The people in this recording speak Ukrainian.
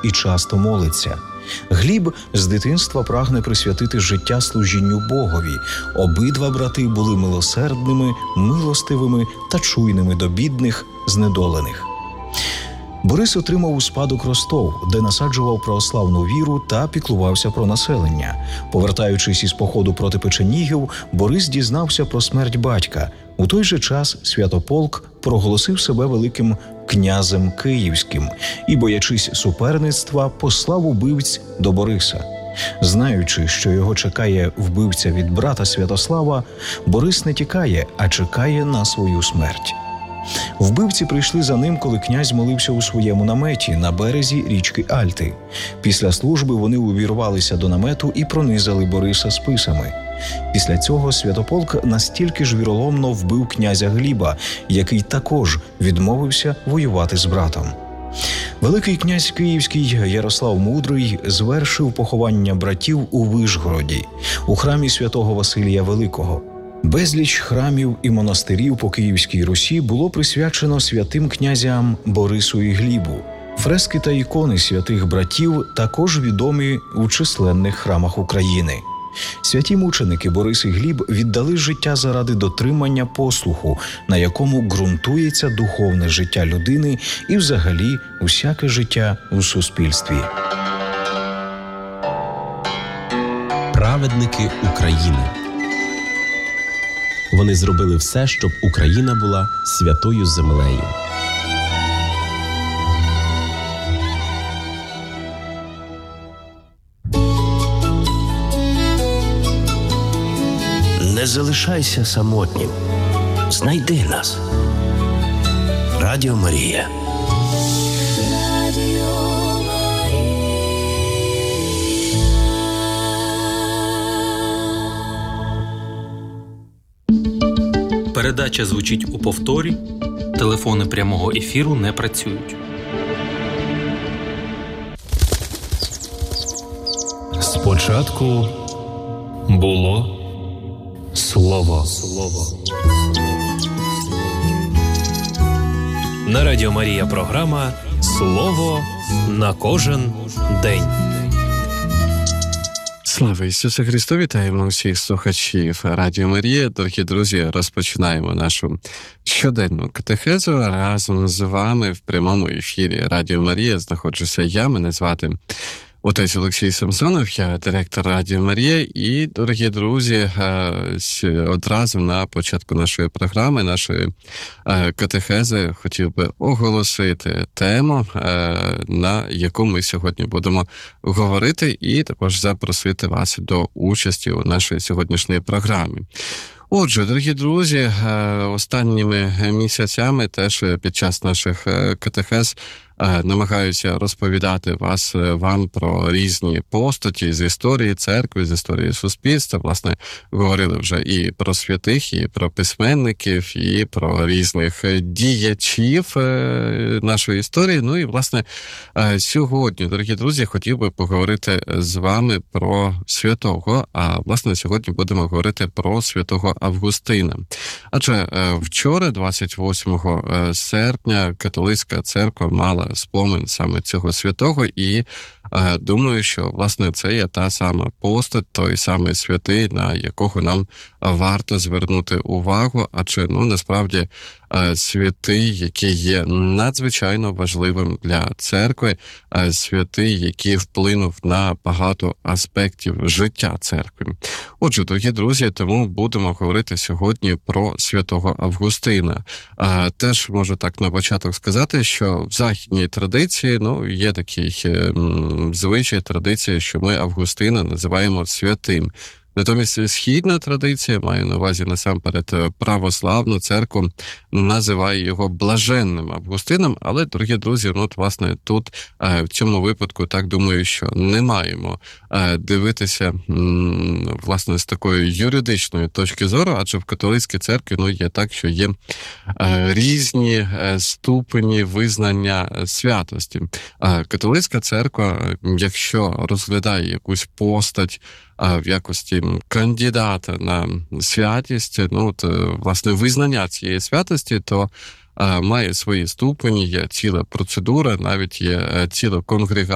і часто молиться. Гліб з дитинства прагне присвятити життя служінню Богові. Обидва брати були милосердними, милостивими та чуйними до бідних, знедолених. Борис отримав у спадок Ростов, де насаджував православну віру та піклувався про населення. Повертаючись із походу проти печенігів, Борис дізнався про смерть батька. У той же час Святополк проголосив себе великим князем Київським і, боячись суперництва, послав убивць до Бориса. Знаючи, що його чекає вбивця від брата Святослава, Борис не тікає, а чекає на свою смерть. Вбивці прийшли за ним, коли князь молився у своєму наметі на березі річки Альти. Після служби вони увірвалися до намету і пронизали Бориса списами. Після цього Святополк настільки ж віроломно вбив князя Гліба, який також відмовився воювати з братом. Великий князь Київський Ярослав Мудрий звершив поховання братів у Вишгороді, у храмі святого Василія Великого. Безліч храмів і монастирів по Київській Русі було присвячено святим князям Борису і Глібу. Фрески та ікони святих братів також відомі у численних храмах України. Святі мученики Борис і Гліб віддали життя заради дотримання послуху, на якому ґрунтується духовне життя людини і взагалі усяке життя у суспільстві. Праведники України. Вони зробили все, щоб Україна була святою землею. Не залишайся самотнім. Знайди нас. Радіо Марія. Передача звучить у повторі. Телефони прямого ефіру не працюють. Спочатку було Слово. На Радіо Марія програма «Слово на кожен день». Слава Ісусу Христу! Вітаємо всіх слухачів Радіо Марія. Дорогі друзі, розпочинаємо нашу щоденну катехезу. Разом з вами в прямому ефірі Радіо Марія знаходжуся я, мене звати отець Олексій Самсонов, я директор Радіо Марія. І, дорогі друзі, одразу на початку нашої програми, нашої катехези, хотів би оголосити тему, на яку ми сьогодні будемо говорити, і також запросити вас до участі у нашій сьогоднішній програмі. Отже, дорогі друзі, останніми місяцями теж під час наших катехез намагаюся розповідати вам про різні постаті з історії церкви, з історії суспільства. Власне, говорили вже і про святих, і про письменників, і про різних діячів нашої історії. Ну і, власне, сьогодні, дорогі друзі, хотів би поговорити з вами про святого, а, власне, сьогодні будемо говорити про святого Августина. Адже вчора, 28 серпня, католицька церква мала спомин саме цього святого, і думаю, що, власне, це є та сама постать, той самий святий, на якого нам варто звернути увагу, адже, насправді, святий, який є надзвичайно важливим для церкви, святий, який вплинув на багато аспектів життя церкви. Отже, дорогі друзі, тому будемо говорити сьогодні про святого Августина. Теж можу так на початок сказати, що в західній традиції, є такий звичай, традиція, що ми Августина називаємо святим. Натомість східна традиція, маю на увазі насамперед православну церкву, називає його блаженним Августином, але, дорогі друзі, власне, тут в цьому випадку, так думаю, що не маємо дивитися, власне, з такої юридичної точки зору, адже в католицькій церкві, є так, що є різні ступені визнання святості. Католицька церква, якщо розглядає якусь постать в якості кандидата на святість, власне, визнання цієї святості, то має свої ступені, є ціла процедура, навіть є ціла конгрегація